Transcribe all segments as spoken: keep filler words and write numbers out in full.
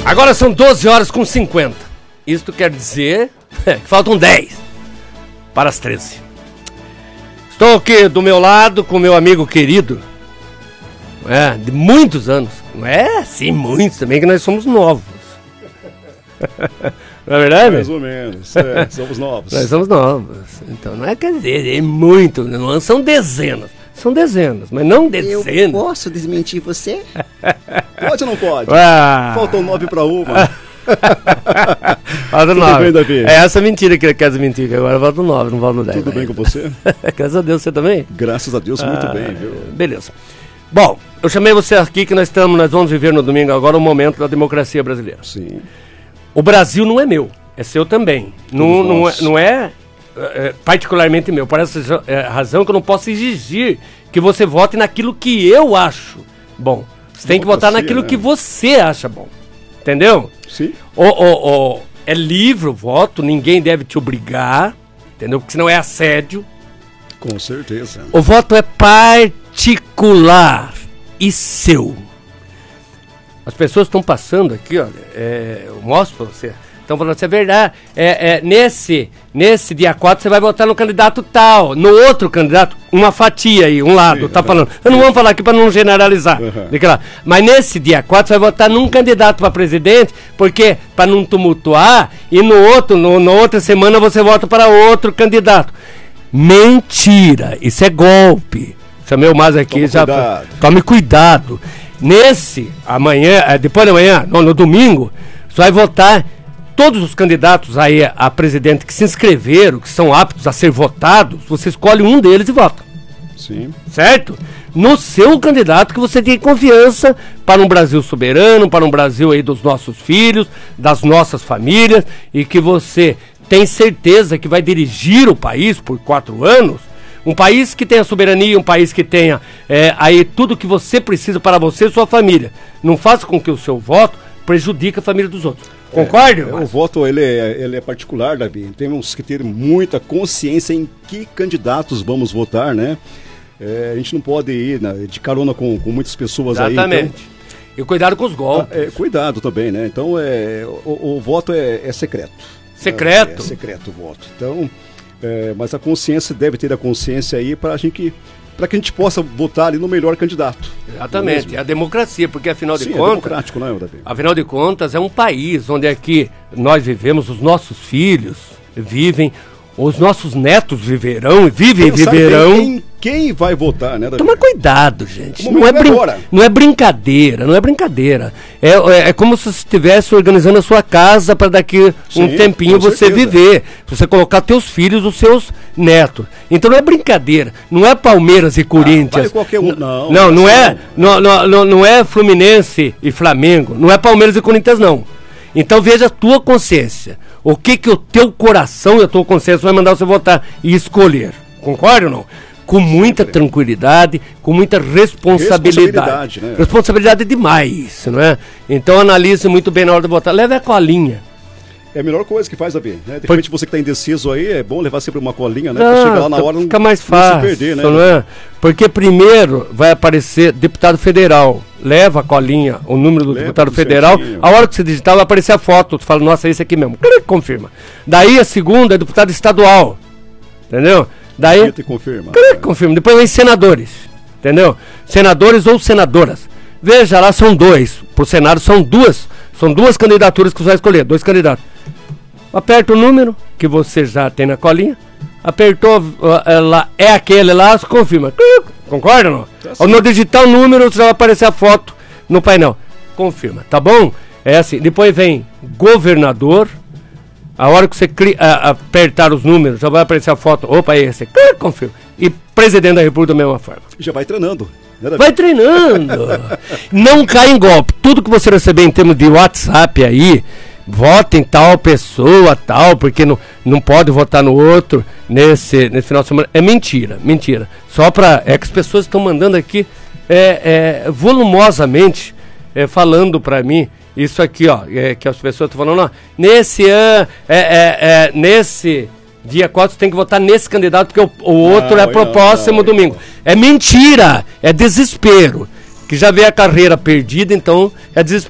Agora são doze horas com cinquenta. Isto quer dizer que faltam dez para as treze. Estou aqui do meu lado com meu amigo querido, é, de muitos anos. Não é assim, muitos também, que nós somos novos. Não é verdade? Mais ou menos, é, somos novos. Nós somos novos. Então não é, quer dizer, é muito, não são dezenas. São dezenas, mas não dezenas. Eu posso desmentir você? Pode ou não pode? Ah. Faltam nove para uma. Falta nove. Bem, Davi? É essa mentira que ele quer desmentir, que agora falta nove, não falta dez. Tudo bem com você? Graças a Deus, você também? Graças a Deus, muito ah, bem, viu? Beleza. Bom, eu chamei você aqui que nós estamos, nós vamos viver no domingo agora o momento da democracia brasileira. Sim. O Brasil não é meu, é seu também. Não, não é, não é, é particularmente meu. Por essa é, razão que eu não posso exigir que você vote naquilo que eu acho bom. Você tem que votar naquilo né? que você acha bom. Entendeu? Sim. O, o, o, é livre o voto, ninguém deve te obrigar, entendeu? Porque senão é assédio. Com certeza. O voto é particular e seu. As pessoas estão passando aqui, olha, é, eu mostro para você. Estão falando assim, é verdade, é, é, nesse, nesse dia quatro você vai votar no candidato tal, no outro candidato, uma fatia aí, um lado, Sim, tá uhum. falando. Eu não vou falar aqui para não generalizar, uhum. mas nesse dia quatro você vai votar num candidato para presidente, porque para não tumultuar, e no outro, no, na outra semana você vota para outro candidato. Mentira, isso é golpe. Chamei o Mas aqui, Tome já. Cuidado. Tome cuidado. Nesse, amanhã, depois da manhã, no, no domingo, você vai votar todos os candidatos aí a presidente que se inscreveram, que são aptos a ser votados, você escolhe um deles e vota. Sim. Certo? No seu candidato que você tem confiança para um Brasil soberano, para um Brasil aí dos nossos filhos, das nossas famílias, e que você tem certeza que vai dirigir o país por quatro anos. Um país que tenha soberania, um país que tenha é, aí tudo que você precisa para você e sua família. Não faça com que o seu voto prejudique a família dos outros. Concorda? É, o voto ele é, ele é particular, Davi. Temos que ter muita consciência em que candidatos vamos votar, né? É, a gente não pode ir né, de carona com, com muitas pessoas. Exatamente. aí. Então, e cuidado com os golpes. É, cuidado também, né? Então é, o, o voto é, é secreto. Secreto? É, é secreto o voto. Então... É, mas a consciência deve ter a consciência aí para que, para que a gente possa votar ali no melhor candidato. Exatamente, é a democracia, porque afinal de Sim, contas. É democrático, não é, Davi? Afinal de contas, é um país onde aqui nós vivemos, os nossos filhos vivem, os nossos netos viverão, vivem e viverão. Quem, quem vai votar, né, Davi? Toma cuidado, gente. Não é, brin- não é brincadeira, não é brincadeira. É, é, é como se você estivesse organizando a sua casa para daqui Sim, um tempinho você certeza. viver. Você colocar teus filhos, os seus netos. Então não é brincadeira. Não é Palmeiras e Corinthians. Ah, qualquer um. Não, não, não é, assim, não, não, não, não é Fluminense e Flamengo. Não é Palmeiras e Corinthians, não. Então veja a tua consciência. O que que o teu coração e a tua consciência vai mandar você votar e escolher. Concorda ou não? Com muita Sempre. tranquilidade, com muita responsabilidade. Responsabilidade, né? Responsabilidade demais, não é? Então analise muito bem na hora de votar. Leve a colinha. É a melhor coisa que faz, Davi. Né? De repente você que está indeciso aí, é bom levar sempre uma colinha, né? Não, Pra chegar lá na hora fica não, mais não fácil, se perder, né? não é? Porque primeiro vai aparecer deputado federal. Leva a colinha, o número do Leva deputado tudo federal. certinho. A hora que você digitar vai aparecer a foto. Tu fala, nossa, é esse aqui mesmo. Confirma. Daí a segunda é deputado estadual. Entendeu? Daí... Te confirma. Confirma. Depois vem senadores. Entendeu? Senadores ou senadoras. Veja lá, são dois. Pro Senado são duas. São duas candidaturas que você vai escolher. Dois candidatos. Aperta o número que você já tem na colinha. Apertou, uh, lá, é aquele lá, confirma. Concorda ou não? Tá. No digitar o número, já vai aparecer a foto no painel. Confirma, tá bom? É assim. Depois vem governador. A hora que você cli- uh, apertar os números, já vai aparecer a foto. Opa, é esse. Confirma. E presidente da República da mesma forma. Já vai treinando. Né, Davi? Vai treinando. Não cai em golpe. Tudo que você receber em termos de WhatsApp aí, vota em tal pessoa, tal, porque não, não pode votar no outro nesse, nesse final de semana. É mentira, mentira. Só para... É que as pessoas estão mandando aqui é, é, volumosamente é, falando para mim isso aqui, ó, é, que as pessoas estão falando, ó, nesse ano, é, é, é, nesse dia quatro você tem que votar nesse candidato, porque o, o outro Não, é pro não, próximo não, domingo. É mentira, é desespero. Que já vê a carreira perdida, então é desespero.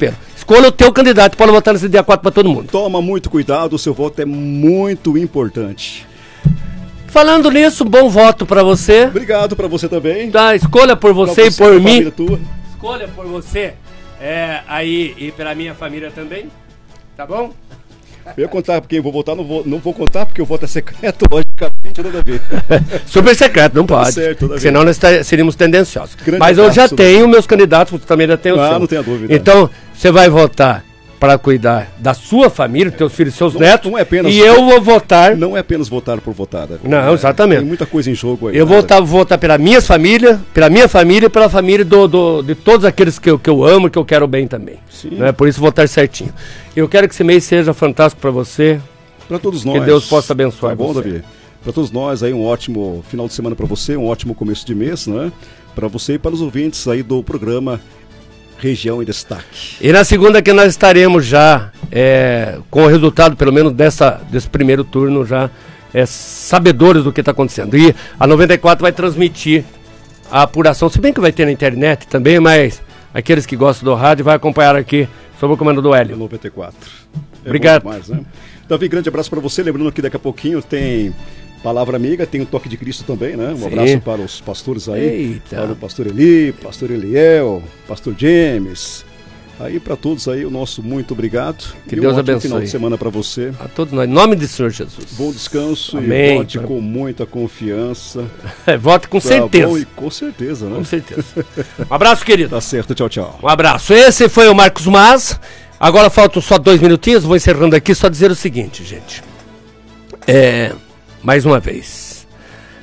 Escolha o teu candidato, pode votar nesse dia quatro para todo mundo. Toma muito cuidado, o seu voto é muito importante. Falando nisso, bom voto para você. Obrigado para você também. Tá, escolha por você, você e por mim. Tua. Escolha por você é, aí e pela minha família também. Tá bom? Eu ia contar porque eu vou votar, não vou, não vou contar porque o voto é secreto, logicamente, nada a ver. Super secreto, não pode. Certo, senão nós seríamos tendenciosos. Grande Mas eu já abraço, tenho meus candidatos, você também já tem o ah, seu. Não tenha dúvida. Então, você vai votar para cuidar da sua família, dos teus filhos, seus não, netos, não é apenas, e eu vou votar... Não é apenas votar por votar. Não, é, exatamente. Tem muita coisa em jogo aí. Eu vou votar, votar pela minha família, pela minha família e pela família do, do, de todos aqueles que eu, que eu amo e que eu quero bem também. Sim. Né? Por isso votar certinho. Eu quero que esse mês seja fantástico para você. Para todos nós. Que Deus possa abençoar tá bom, você. Davi? Para todos nós aí um ótimo final de semana para você, um ótimo começo de mês, né? Para você e para os ouvintes aí do programa Região em Destaque. E na segunda que nós estaremos já é, com o resultado, pelo menos dessa, desse primeiro turno, já é, sabedores do que está acontecendo. E a noventa e quatro vai transmitir a apuração, se bem que vai ter na internet também, mas aqueles que gostam do rádio vai acompanhar aqui sob o comando do Hélio. noventa e quatro. É Obrigado. Demais, né? Davi, grande abraço para você. Lembrando que daqui a pouquinho tem Palavra Amiga, tem o Toque de Cristo também, né? Um Sim. abraço para os pastores aí. Eita. Para o pastor Eli, pastor Eliel, pastor James. Aí para todos aí o nosso muito obrigado. Que e Deus um ótimo abençoe. final de semana para você. A todos nós, em nome do Senhor Jesus. Bom descanso. Amém. E vote com muita confiança. É, vote com Tá certeza. bom, e com certeza, né? Com certeza. Um abraço, querido. Tá certo, tchau, tchau. Um abraço. Esse foi o Marcos Mas. Agora faltam só dois minutinhos. Vou encerrando aqui, só dizer o seguinte, gente. É, mais uma vez.